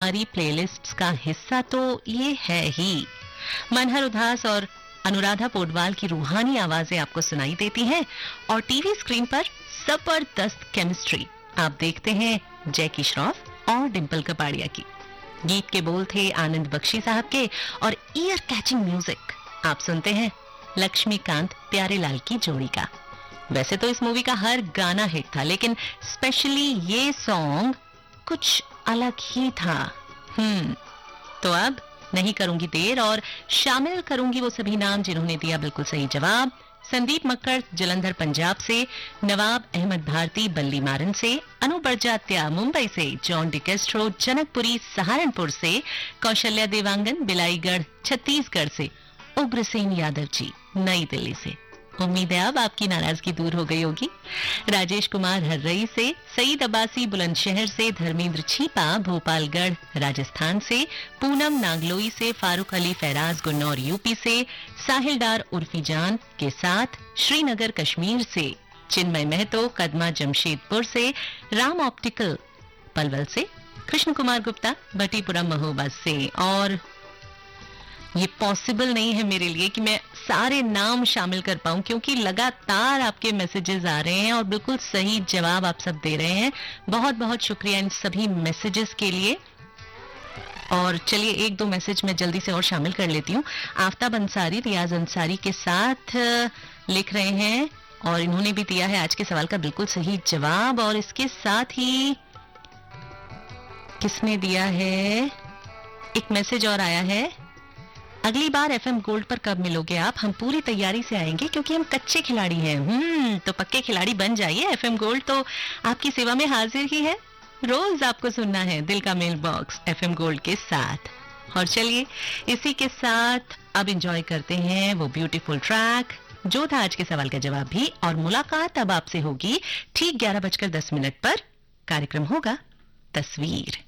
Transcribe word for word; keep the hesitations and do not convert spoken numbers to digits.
भरी प्लेलिस्ट्स का हिस्सा तो ये है ही। मनहर उदास और अनुराधा पोडवाल की रूहानी आवाजें आपको सुनाई देती हैं और टीवी स्क्रीन पर जबरदस्त केमिस्ट्री आप देखते हैं जैकी श्रॉफ और डिंपल कपाड़िया की। गीत के बोल थे आनंद बख्शी साहब के और ईयर कैचिंग म्यूजिक आप सुनते हैं लक्ष्मीकांत प्यारेलाल की जोड़ी का। वैसे तो इस मूवी का हर गाना हिट था, लेकिन स्पेशली ये सॉन्ग कुछ अलग ही था। हम्म तो अब नहीं करूंगी देर और शामिल करूंगी वो सभी नाम जिन्होंने दिया बिल्कुल सही जवाब। संदीप मक्कड़ जलंधर पंजाब से, नवाब अहमद भारती बल्ली मारन से, अनु बरजात्या मुंबई से, जॉन डिकेस्ट्रो जनकपुरी सहारनपुर से, कौशल्या देवांगन बिलाईगढ़ छत्तीसगढ़ से, उग्रसेन यादव जी नई दिल्ली से। उम्मीद है अब आपकी नाराजगी दूर हो गई होगी। राजेश कुमार हर्रई से, सईद अब्बासी बुलंदशहर से, धर्मेंद्र छीपा भोपालगढ़ राजस्थान से, पूनम नागलोई से, फारूक अली फैराज गुन्नौर यूपी से, साहिल डार उर्फी जान के साथ श्रीनगर कश्मीर से, चिन्मय महतो कदमा जमशेदपुर से, राम ऑप्टिकल पलवल से, कृष्ण कुमार गुप्ता भट्टीपुरा महोबा से। और ये पॉसिबल नहीं है मेरे लिए कि मैं सारे नाम शामिल कर पाऊं, क्योंकि लगातार आपके मैसेजेस आ रहे हैं और बिल्कुल सही जवाब आप सब दे रहे हैं। बहुत बहुत शुक्रिया इन सभी मैसेजेस के लिए। और चलिए एक दो मैसेज मैं जल्दी से और शामिल कर लेती हूँ। आफ्ताब अंसारी रियाज अंसारी के साथ लिख रहे हैं और इन्होंने भी दिया है आज के सवाल का बिल्कुल सही जवाब। और इसके साथ ही किसने दिया है, एक मैसेज और आया है, अगली बार एफएम गोल्ड पर कब मिलोगे आप? हम पूरी तैयारी से आएंगे क्योंकि हम कच्चे खिलाड़ी हैं। हम्म तो पक्के खिलाड़ी बन जाइए। एफएम गोल्ड तो आपकी सेवा में हाजिर ही है। रोज आपको सुनना है दिल का मेल बॉक्स एफएम गोल्ड के साथ। और चलिए इसी के साथ अब एंजॉय करते हैं वो ब्यूटीफुल ट्रैक जो था आज के सवाल का जवाब भी। और मुलाकात अब आपसे होगी ठीक ग्यारह बजकर दस मिनट पर। कार्यक्रम होगा तस्वीर।